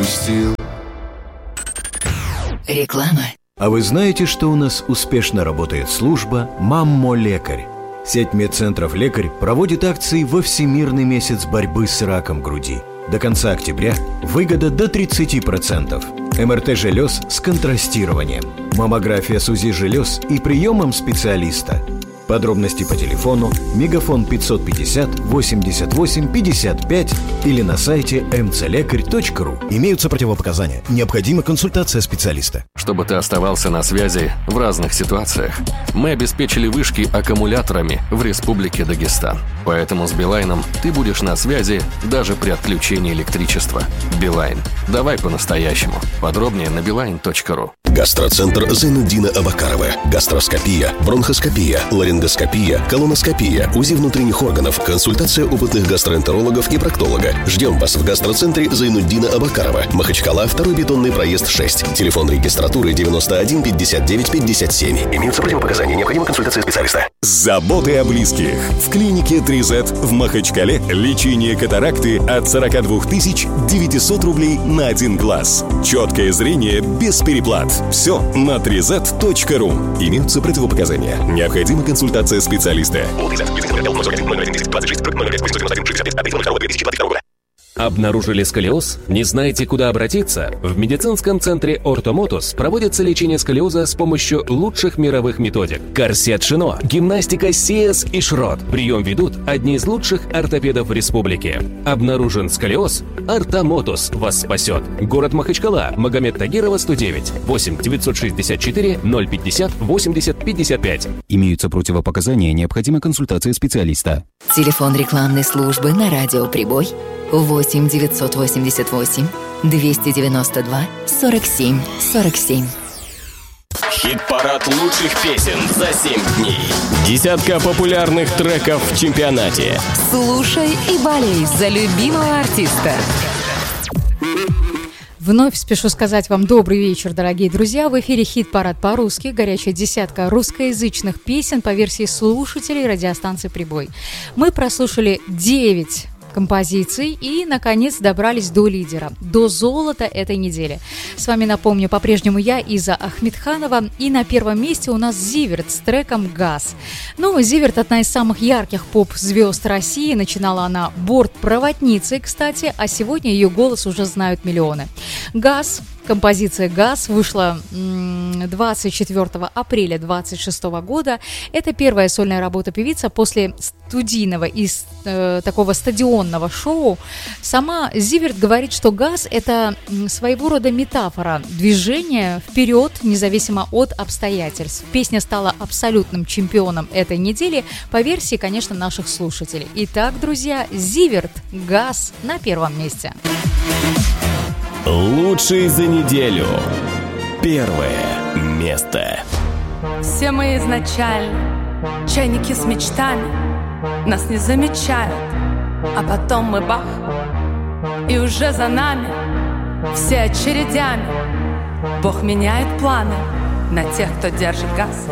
отпустил. Реклама. А вы знаете, что у нас успешно работает служба «Маммо-лекарь»? Сеть медцентров «Лекарь» проводит акции во Всемирный месяц борьбы с раком груди. До конца октября выгода до 30%. МРТ желез с контрастированием, маммография с УЗИ желез и приемом специалиста. Подробности по телефону мегафон 550 88 55 или на сайте mcлекарь.ру. Имеются противопоказания. Необходима консультация специалиста. Чтобы ты оставался на связи в разных ситуациях, мы обеспечили вышки аккумуляторами в Республике Дагестан. Поэтому с Билайном ты будешь на связи даже при отключении электричества. Билайн. Давай по-настоящему. Подробнее на билайн.ру. Гастроцентр Зайнуддина Абакарова. Гастроскопия, бронхоскопия, ларингоскопия, колоноскопия, УЗИ внутренних органов, консультация опытных гастроэнтерологов и проктолога. Ждем вас в гастроцентре Зайнуддина Абакарова. Махачкала, 2-й бетонный проезд 6. Телефон регистратуры 91 59 57. Имеются противопоказания. Необходима консультация специалиста. Заботы о близких. В клинике 3Z в Махачкале лечение катаракты от 42 900 рублей на один глаз. Четкое зрение без переплат. Все на 3z.ru. Имеются противопоказания. Необходима консультация специалиста. Обнаружили сколиоз? Не знаете, куда обратиться? В медицинском центре «Ортомотус» проводится лечение сколиоза с помощью лучших мировых методик. Корсет Шино, гимнастика Сиэс и Шрот. Прием ведут одни из лучших ортопедов в республике. Обнаружен сколиоз? «Ортомотус» вас спасет. Город Махачкала, Магомед Тагирова, 109, 8 964 050 80 55. Имеются противопоказания, необходима консультация специалиста. Телефон рекламной службы на радио «Прибой» 8 988 292 47 47. Хит-парад лучших песен за 7 дней. Десятка популярных треков в чемпионате. Слушай и болей за любимого артиста. Вновь спешу сказать вам добрый вечер, дорогие друзья. В эфире хит-парад по-русски, горячая десятка русскоязычных песен по версии слушателей радиостанции «Прибой». Мы прослушали 9 композиций и, наконец, добрались до лидера, до золота этой недели. С вами, напомню, по-прежнему я, Иза Ахмедханова, и на первом месте у нас Зиверт с треком «Газ». Ну, Зиверт — одна из самых ярких поп-звезд России, начинала она бортпроводницей, кстати, а сегодня ее голос уже знают миллионы. «Газ». Композиция «Газ» вышла 24 апреля 2026 года. Это первая сольная работа певицы после студийного и такого стадионного шоу. Сама Зиверт говорит, что «Газ» — это своего рода метафора движения вперед, независимо от обстоятельств. Песня стала абсолютным чемпионом этой недели по версии, конечно, наших слушателей. Итак, друзья, Зиверт, «Газ» на первом месте. Лучший за неделю. Первое место. Все мы изначально чайники с мечтами. Нас не замечают, а потом мы бах, и уже за нами все очередями. Бог меняет планы на тех, кто держит газ.